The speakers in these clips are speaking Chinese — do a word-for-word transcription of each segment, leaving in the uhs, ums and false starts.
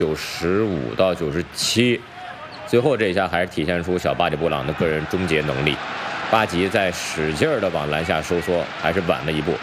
九十五到九十七，最后这一下还是体现出小巴里布朗的个人终结能力。巴吉在使劲的往篮下收缩，还是晚了一步。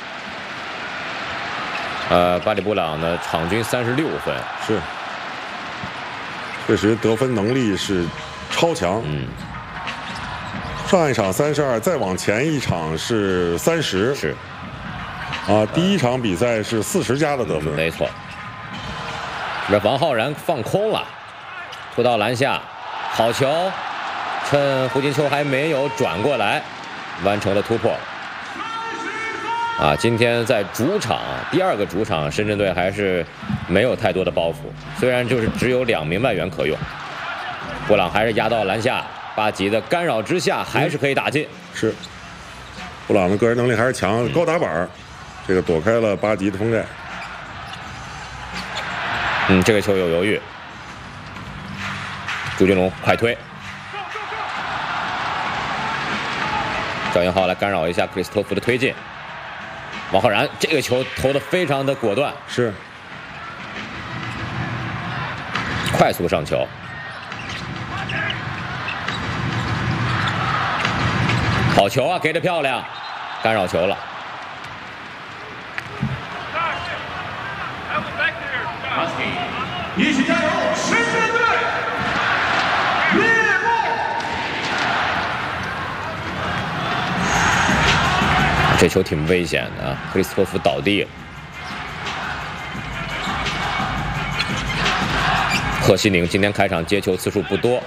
呃，巴里布朗呢，场均三十六分， 是，确实得分能力是超强。 嗯， 上一场三十二，再往前一场是三十。 是。 啊，第一场比赛是四十加的得分。 嗯、没错。这王浩然放空了，拖到篮下，好球，趁胡金秋还没有转过来，完成了突破。啊，今天在主场第二个主场，深圳队还是没有太多的包袱，虽然就是只有两名外援可用。布朗还是压到篮下，巴吉的干扰之下还是可以打进。 嗯、是，布朗的个人能力还是强，高打板，这个躲开了巴吉的封盖。 嗯，这个球有犹豫，朱俊龙快推，赵云浩来干扰一下克里斯托弗的推进。王浩然这个球投得非常的果断， 是快速上球，好球啊，给得漂亮，干扰球了。 一起加油，深圳队！猎豹！ 这球挺危险的啊，克里斯托弗倒地了。贺西宁今天开场接球次数不多，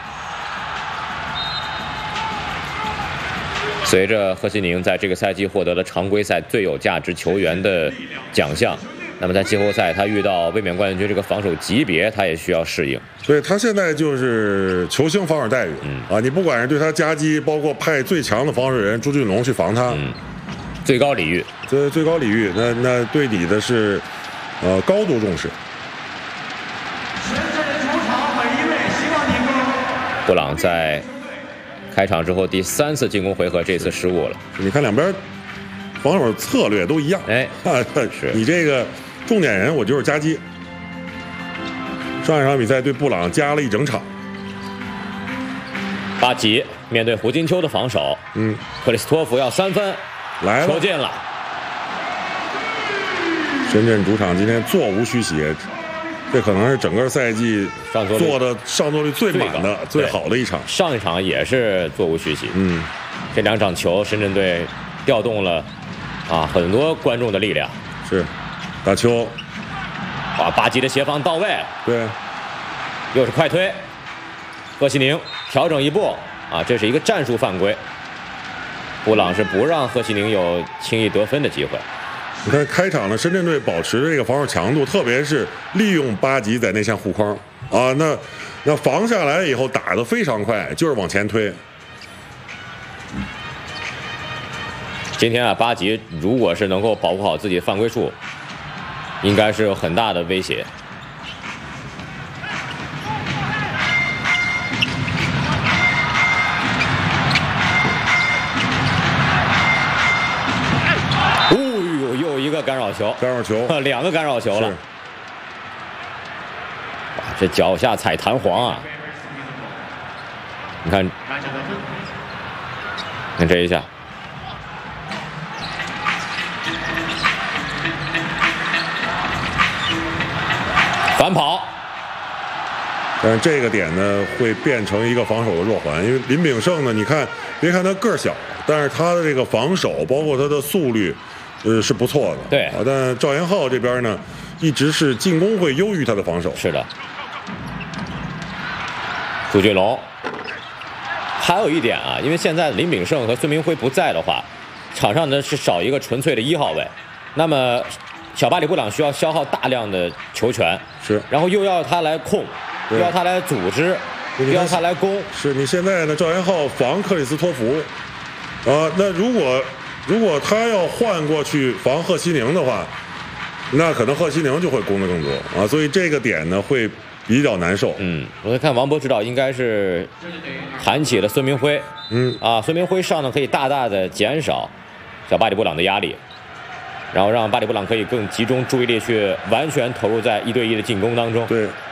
随着贺西宁在这个赛季获得了常规赛最有价值球员的奖项。那么在季后赛，他遇到卫冕冠军这个防守级别，他也需要适应。 所以他现在就是球星防守待遇，嗯啊，你不管是对他夹击，包括派最强的防守人朱俊龙去防他， 嗯，最高礼遇， 这最高礼遇，那那对你的是，呃，高度重视。 深圳主场每一位希望你们。 布朗在开场之后第三次进攻回合，这次失误了。 你看两边防守策略都一样， 哎， 是你这个。重点人我就是夹击，上一场比赛对布朗夹了一整场。 巴吉面对胡金秋的防守， 嗯， 克里斯托弗要三分， 来了， 球进了。 深圳主场今天座无虚席，这可能是整个赛季做的上座率最满的、最好的一场。 上一场也是座无虚席， 嗯， 这两场球深圳队调动了啊很多观众的力量。 是。打球， 啊，巴吉的协防到位， 对， 又是快推，贺西宁调整一步，啊，这是一个战术犯规，布朗是不让贺西宁有轻易得分的机会。 你看开场呢，深圳队保持这个防守强度，特别是利用巴吉在内线护框，啊，那那防下来以后打得非常快，就是往前推。 今天啊，巴吉如果是能够保护好自己的犯规数，应该是有很大的威胁。哦呦，又一个干扰球， 干扰球， 两个干扰球了。哇，这脚下踩弹簧啊！你看，看这一下。反跑， 但是这个点呢会变成一个防守的弱环，因为林炳胜呢，你看，别看他个儿小，但是他的这个防守，包括他的速率，呃是不错的。 对啊，但赵延浩这边呢，一直是进攻会优于他的防守。 是的，朱俊龙，还有一点啊，因为现在林炳胜和孙明辉不在的话，场上呢是少一个纯粹的一号位，那么。小巴里布朗需要消耗大量的球权， 是， 然后又要他来控，又要他来组织，又要他来攻。 是你现在呢，赵延浩防克里斯托弗，啊，那如果如果他要换过去防贺西宁的话，那可能贺西宁就会攻得更多啊，所以这个点呢会比较难受。 嗯，我看王博指导应该是喊起了孙明辉， 嗯啊，孙明辉上呢可以大大的减少小巴里布朗的压力。然后让巴里布朗可以更集中注意力去完全投入在一对一的进攻当中。 对，